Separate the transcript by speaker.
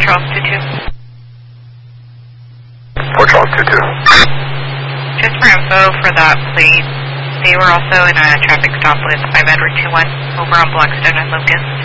Speaker 1: Charles 22.
Speaker 2: Fort Charles 22.
Speaker 1: Just for info for that plate, they were also in a traffic stop with 5 Edward 21 over on Blackstone and Locust.